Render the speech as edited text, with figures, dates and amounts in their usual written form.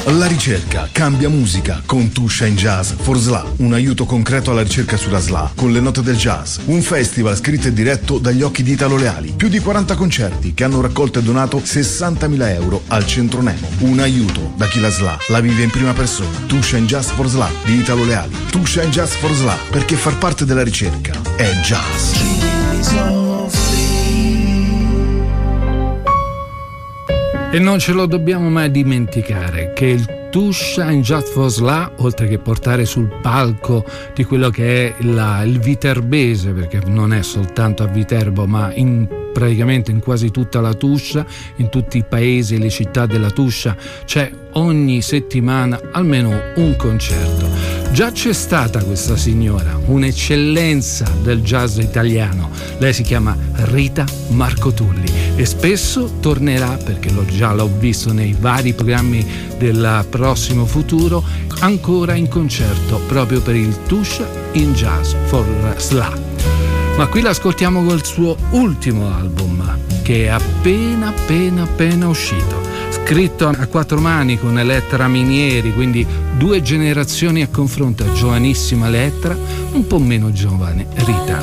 La ricerca cambia musica con To Shine Jazz for SLA, un aiuto concreto alla ricerca sulla SLA con le note del jazz. Un festival scritto e diretto dagli occhi di Italo Leali. Più di 40 concerti che hanno raccolto e donato 60.000 euro al Centro Nemo. Un aiuto da chi la SLA la vive in prima persona. To Shine Jazz for SLA di Italo Leali. To Shine Jazz for SLA, perché far parte della ricerca è jazz. E non ce lo dobbiamo mai dimenticare che il To Shine Jazz for SLA, oltre che portare sul palco di quello che è il viterbese, perché non è soltanto a Viterbo ma praticamente in quasi tutta la Tuscia, in tutti i paesi e le città della Tuscia c'è ogni settimana almeno un concerto. Già c'è stata questa signora, un'eccellenza del jazz italiano. Lei si chiama Rita Marcotulli e spesso tornerà, perché l'ho visto nei vari programmi del prossimo futuro, ancora in concerto proprio per il Tuscia in Jazz for SLA. Ma qui l'ascoltiamo col suo ultimo album, che è appena uscito, scritto a quattro mani con Elettra Minieri, quindi due generazioni a confronto, giovanissima Elettra, un po' meno giovane Rita.